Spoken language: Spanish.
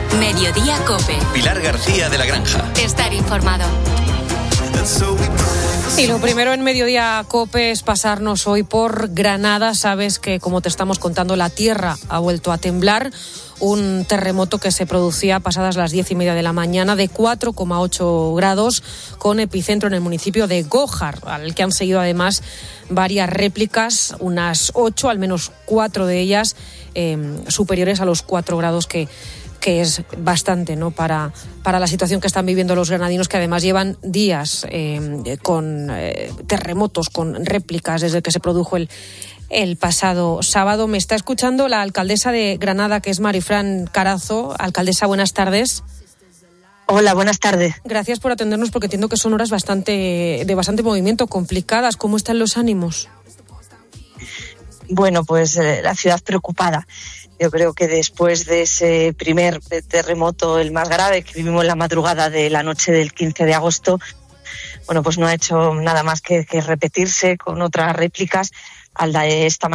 Mediodía COPE. Pilar García de la Granja. Estar informado. Y lo primero en Mediodía COPE es pasarnos hoy por Granada. Sabes que, como te estamos contando, la tierra ha vuelto a temblar. Un terremoto que se producía pasadas las 10:30 de la mañana de 4,8 grados con epicentro en el municipio de Gójar, al que han seguido además varias réplicas, unas 8, al menos 4 de ellas superiores a los 4 grados que es bastante, ¿no?, para la situación que están viviendo los granadinos, que además llevan días con terremotos, con réplicas desde que se produjo el pasado sábado. Me está escuchando la alcaldesa de Granada, que es Marifran Carazo. Alcaldesa, buenas tardes. Hola, buenas tardes. Gracias por atendernos, porque entiendo que son horas de bastante movimiento, complicadas. ¿Cómo están los ánimos? Bueno, pues la ciudad preocupada. Yo creo que después de ese primer terremoto, el más grave que vivimos la madrugada de la noche del 15 de agosto, bueno, pues no ha hecho nada más que repetirse con otras réplicas al de esta